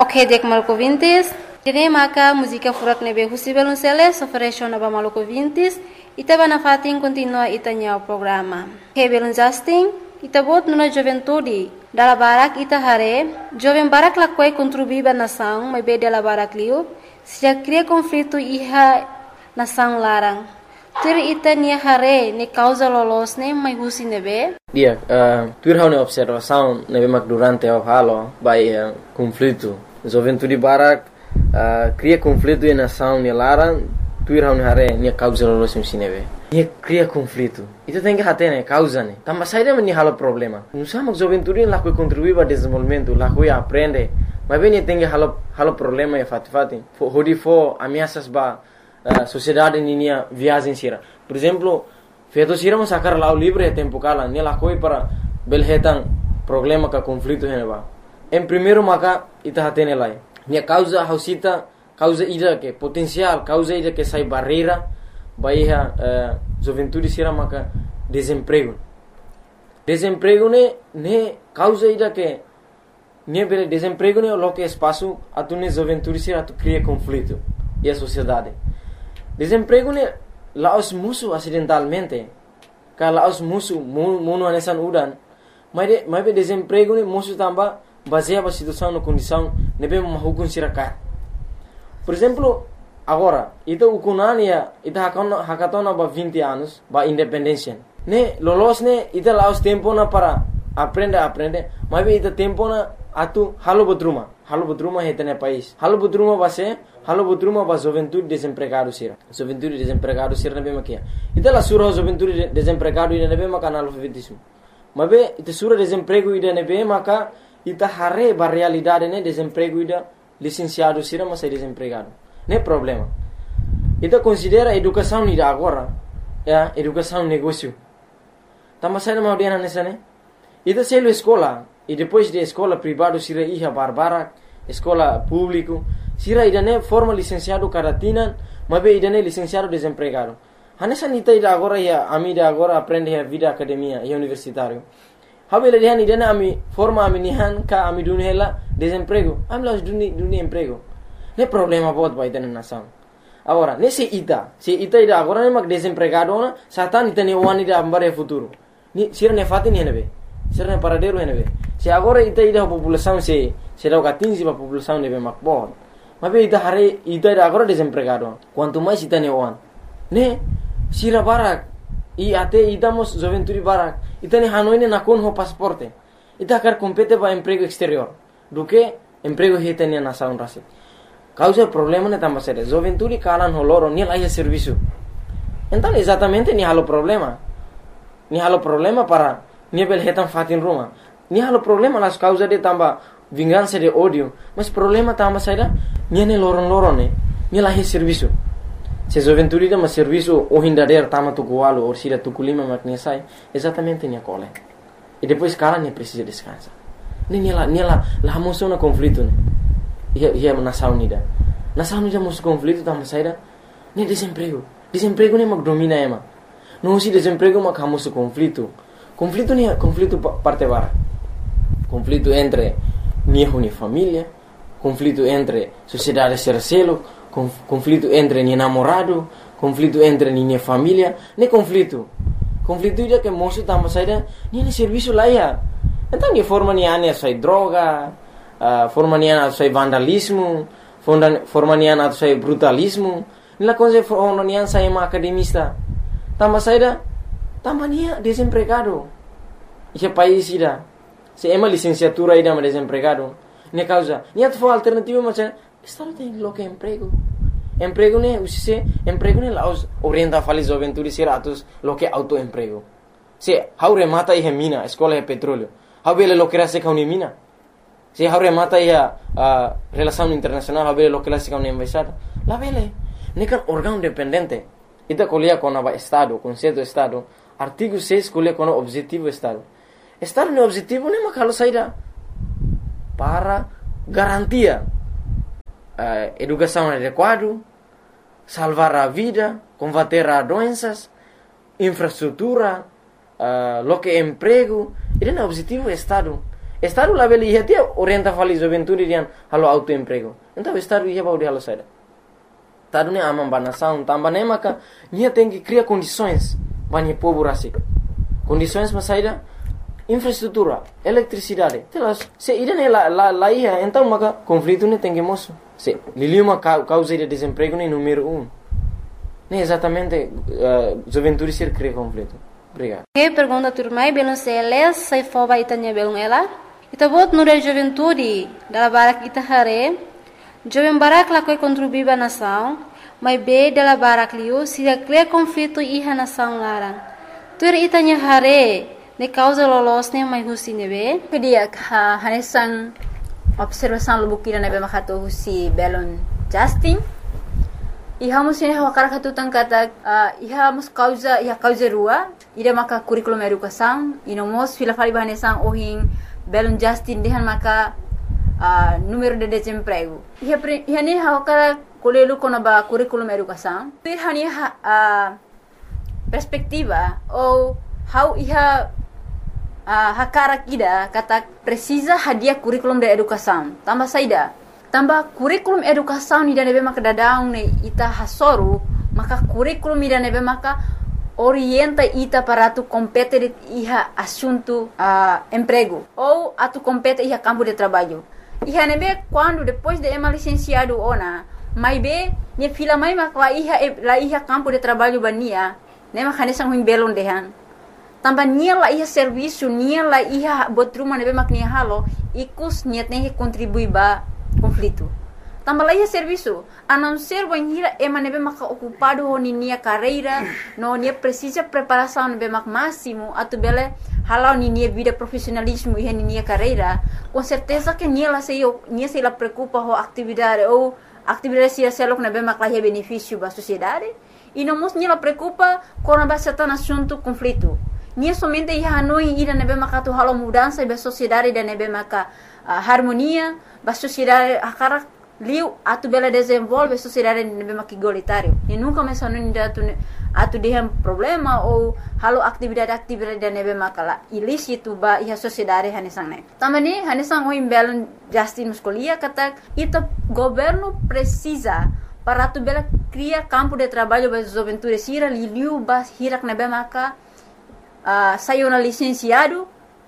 Ok, dek maluco vintis. Kini maka música furak nebe husi belunceles ofereció naba maluco vintis. Ita bana fatin continua itanya o programa. Ok, belun Justin. Ita bot nuna juventude. Dala barak ita hare. Joven barak lakwai contribuiba nação, mas be dala barak liu. Se já cria conflito iha nação larang. Tur ita nia hare ne causa lolos ne mai husi nebe. Dia, tur hau ne observação nebe mak durante o halo by conflito. Juventude barak cria conflito e nação ne larang. Tur hau ne hare ne causa lolos ne nebe. Nia cria conflito. Ita tem que hate ne causa ne. Tamba saída me halo problema. Nusa mak juventude lá que contribui para desenvolvimento, lá que aprende. Mas bem tem que halo problema e fati. Hodi fo ameaças ba sociedade ninia viagem sira. Por exemplo, feito sira mas sacar lá o livre é tempo cala, ne lá coi para belhetan problema ka conflito heneba. Em primeiro maka ita hatene lá. Nia causa hausita, causa ida que potencial, causa ida que sai barreira, baia juventude sira maka desemprego. Desemprego ne causa ida que ne bele desemprego ne lo que espaço atune juventude sira tu cria conflito e a sociedade. Desemprego ne laos musuh acidentalmente. Ka laos musuh muno anesan udan. Mas be desemprego ne musuh tamba baseia situação no condição nebe mahukun siraka. Por exemplo, agora, ita ukunania ita hakatona ba 20 anos ba independência. Ne lolos ne ita laos tempo na para aprende, mas be ita tempo na atu halo bodruma hetene país. Halo bodruma ba juventude desempregado sira. Juventude desempregado sira nebe makia. Ita la sura juventude desempregado ida nebe maka analfabetismo. Mas be ita sura desemprego ida nebe maka ita hare ba realidade ne desemprego ida licenciado sira mas é desempregado. Ne problema. Ita considera educação ida agora, educação negócio. Tama sai na audiana nessa ne. Ita selo escola e depois de escola privado sira iha barbara, escola público, sira ida ne forma licenciado karatina, mas be ida ne licenciado desempregado. Hanessa nita ida agora ia amida agora aprende a vida academia e universitário. Habele dihan ida ne ami forma ami nihan ka ami dunhela desemprego. Am laus duni emprego. Ne problema bot ba ida nação. Agora, ne se ita ida agora ne mak desempregado na satan ita ne wani da ambare futuro. Ni sira ne fatin ne be. Sira ne paradero ne be. Se agora ita ida população se dá o 15 para população nebe makbot. Mas be ita hare ita ida agora desempregado. Quanto mais ita ne wan. Ne sira barak e até idamos juventude barak. Ita ne hanoi ne nakon ho pasaporte. Ita quer compete para emprego exterior. Do que emprego hita ne nação rase. Causa problema ne tamba sere. Juventude kalan ho loro ni laia serviço. Então exatamente ni halo problema. Ni halo problema para ni belhetan fatin Roma. Ni halo problema las causa de tamba vingança de ódio, mas problema tamba saída ni ne loron ne ni lahi serviço. Se juventude da mas serviço o hindader tama tukualo ou sira tukulima makne sai, exatamente ni cole. E depois cara ni precisa descansar. Ni la moção na conflito ne. Ia nação unida. Nação unida moção conflito tamba saída ni desemprego. Desemprego ne mak domina ema. Não se desemprego mak hamoso conflito. Conflito ni conflito parte bara. Conflito entre minha família, conflito entre sociedade sercelo, conflito entre minha namorado, conflito entre minha família, ne conflito ida que moço tamo saída, nem serviço lá ia. Então ni forma ni ane sai droga, forma ni ane sai vandalismo, forma ni ane sai brutalismo, nila coisa forma ni ane sai academista. Tamo saída, tamo ni desempregado. Esse país ida se ema licenciatura ida ma desempregado. Ne causa, ni atfo alternativa mas estado tem lo que emprego. Emprego ne usise emprego ne laos orienta fali juventude siratos lo que autoemprego. Se haure mata e mina, escola e petróleo. Habele lo que se kauni mina. Se haure mata e relação internacional, habele lo que se kauni embaixada. La vele, ne kan órgão dependente. Ita colia com a estado, conceito estado. Artigo 6 colia com o objetivo estado. Estado no objetivo ne makalo saída para garantia educação adequada, salvar a vida, combater as doenças, infraestrutura, lo que emprego. Ele é o objetivo do Estado. Estado lá beli ia tia orienta fali juventude rian halo autoemprego. Então estado ia baudi halo saida. Tadu ne amam banação, tamba ne maka nia tem que criar condições bani povo rasik. Condições mas saida infraestrutura, eletricidade. Telas se ida ne lá ia então maka conflito ne tem que moço. Se liliuma causa de desemprego ne número 1. Ne exatamente juventude ser cria conflito. Obrigado. Que pergunta turmai belum seles sai foba itanya belum ela. Ita bot nura juventude dala barak ita hare. Jovem barak la koi contribuir ba nação, mas be dala barak liu sida cria conflito iha nação larang. Tur itanya hare ne causa lolos ne mai husi nebe. Kedia hanesan observação lubukira nebe makato husi belon Justin. Iha musine hawakara katutang kata iha mus causa rua ida maka curriculum educação inomos fila fali bahanesan ohin belon Justin dehan maka número de desemprego. Iha ne hawakara kolelu kono ba curriculum educação. Pir hani perspectiva ou how iha hakara kida kata precisa hadia curriculum de educação. Tambah saida. Tambah kurikulum educação ida nebe maka dadaung ne ita hasoru maka kurikulum ida nebe maka orienta ita para tu compete iha assunto emprego ou atu compete iha campo de trabalho. Iha nebe quando depois de ema licenciado ona mai be ne fila mai maka la iha campo de trabalho bania ne maka nesang huim belon dehan. Tambah nia la iha serviço nia la iha botruma nebe maka nia halo ikus niat ne contribui ba conflito. Tambah lagi serviço, a não ser banhira ema nebe maka ocupado ho ninia carreira, no nia precisa preparação nebe mak máximo, atu bele halau ninia vida profissionalismo e ninia carreira, com certeza que nia se la preocupa ho atividade ou atividade se selok nebe mak lah benefício ba sociedade, e não mos nia la preocupa com a certain assunto conflito. Nia somente ia hanoi ida nebe maka tu halau mudança ba sociedade da nebe maka harmonia ba sociedade akara liu atu bela desenvolve sociedade nebe maka igualitário e nunca mencionou ainda atu dehem problema ou halo atividade da nebe maka la ilícito ba iha sociedade hanesang ne tamani hanesang o imbelon Justin muscolia kata ita governo precisa para atu bela cria campo de trabalho ba juventude sira liu ba hirak nebe maka sayona licenciada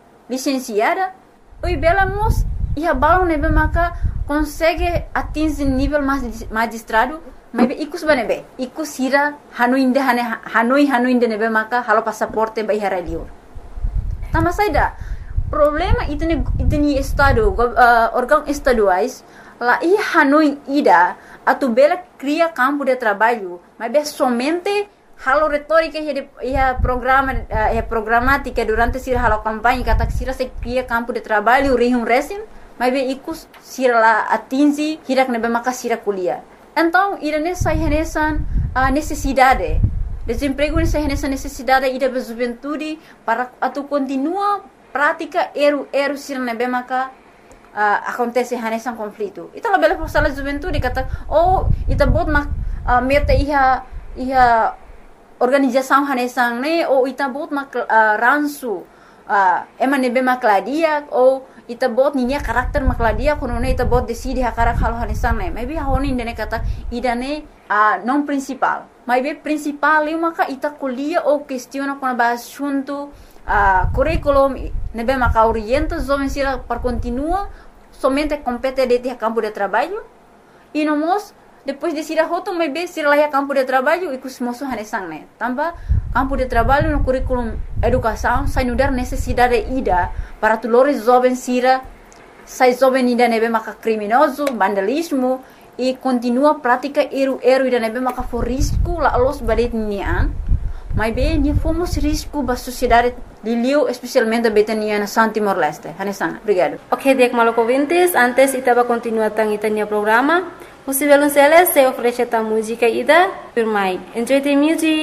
oi bela mos iha balon nebe maka consegue atingir nível magistrado mas ikus banebe ikus hira hanoi inde nebe maka halo passaporte ba iha radio tambah saida problema itni estado órgão estaduais la iha hanoi ida atu bela cria campo de trabalho mas be somente halo retórica ia programática durante sira halo campanha kata sira se cria campo de trabalho rihum resim mas be ikus sira la atingi hirak nebe maka sira kuliah. Então irane sai renesan necessidade desemprego nessa necessidade ida be juventude para atu continua prática eru sira nebe maka acontece renesan conflito. Ita la bela forsala juventude kata ita bot mak meta iha organização hanesang ne ou ita bot mak ransu ema nebe makladia ou ita bot ninya karakter makladia kono ne ita bot decide hakarak halo hanesang ne maybe honi ndene kata idane non principal maybe principal eu maka ita kuliah ou questiona kono ba assunto curriculum nebe maka orienta jovem sira para continua somente compete de campo de trabalho e nomos depois de sira hoto maybe sira lá campo de trabalho e kus moço hanesang ne tambah campo de trabalho no curriculum educação sai nudar necessidade ida para tulores jovem sira sai jovem ida nebe maka criminoso vandalismo e continua prática eru ida nebe maka for risco la los badet nian mas bem ni fomos risco ba sociedade liliu especialmente betania na Timor Leste hanesang obrigado. Ok, dek maloko vintes antes itaba continua tang itania programa. Musivelun Celes se oferece ta música ida firmai. Enjoy the music.